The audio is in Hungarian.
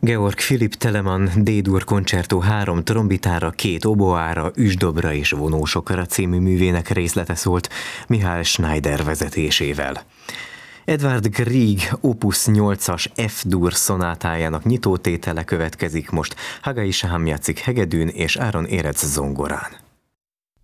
Georg Philipp Telemann D-dur koncertó 3 trombitára, 2 oboára, üsdobra és vonósokra című művének részlete szólt Mihály Schneider vezetésével. Edvard Grieg Opus 8-as F-dur szonátájának nyitótétele következik most Hagai Sáhamjátszik hegedűn és Áron Érec zongorán.